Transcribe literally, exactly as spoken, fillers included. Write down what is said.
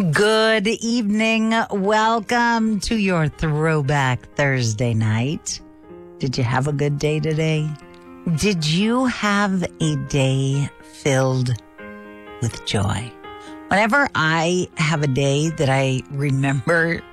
Good evening. Welcome to your Throwback Thursday night. Did you have a good day today? Did you have a day filled with joy? Whenever I have a day that I remember